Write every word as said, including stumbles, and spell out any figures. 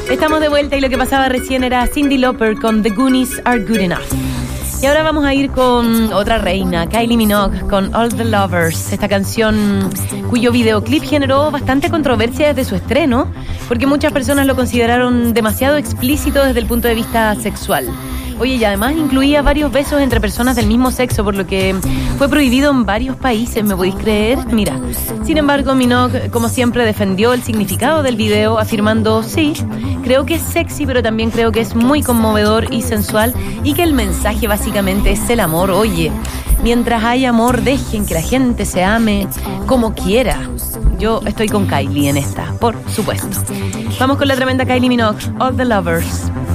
Estamos de vuelta y lo que pasaba recién era Cyndi Lauper con The Goonies Are Good Enough. Y ahora vamos a ir con otra reina, Kylie Minogue, con All the Lovers. Esta canción cuyo videoclip generó bastante controversia desde su estreno, porque muchas personas lo consideraron demasiado explícito desde el punto de vista sexual. Oye, y además incluía varios besos entre personas del mismo sexo, por lo que fue prohibido en varios países, ¿me podéis creer? Mira, sin embargo, Minogue, como siempre, defendió el significado del video, afirmando, sí, creo que es sexy, pero también creo que es muy conmovedor y sensual, y que el mensaje básicamente es el amor. Oye, mientras hay amor, dejen que la gente se ame como quiera. Yo estoy con Kylie en esta, por supuesto. Vamos con la tremenda Kylie Minogue, All the Lovers.